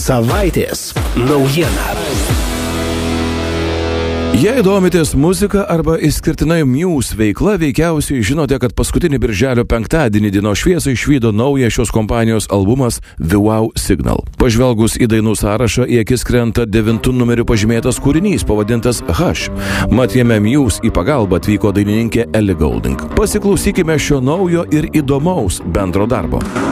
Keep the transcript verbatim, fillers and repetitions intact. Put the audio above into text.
Savaitės naujiena. Jei domitės muzika arba išskirtinai Muse veikla, veikiausiai žinote, kad paskutinį birželio penktadienį dienos šviesą išvydo naują šios kompanijos albumas The Wow Signal. Pažvelgus į dainų sąrašą, į akis krenta devintų numeriu pažymėtas kūrinys pavadintas Hush. Mat jame Muse į pagalbą atvyko dainininkė Ellie Goulding. Pasiklausykime šio naujo ir įdomaus bendro darbo.